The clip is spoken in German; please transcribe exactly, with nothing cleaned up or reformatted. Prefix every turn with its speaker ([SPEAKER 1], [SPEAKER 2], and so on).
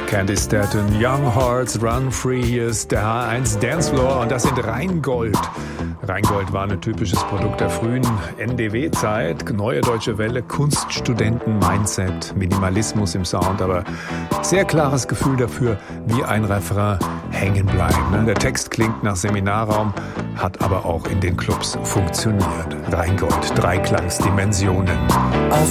[SPEAKER 1] Candy Staton, Young Hearts Run Free, hier ist der H eins Dancefloor und das sind Rheingold. Rheingold war ein typisches Produkt der frühen N D W-Zeit, neue deutsche Welle, Kunststudenten-Mindset, Minimalismus im Sound, aber sehr klares Gefühl dafür, wie ein Refrain hängen bleiben. Der Text klingt nach Seminarraum, hat aber auch in den Clubs funktioniert. Rheingold, Dreiklangsdimensionen.